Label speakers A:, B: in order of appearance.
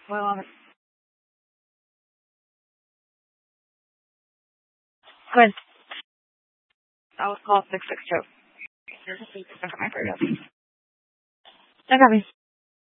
A: Well, good. I was called 662. Here's a seat. Look at my photos. I got me.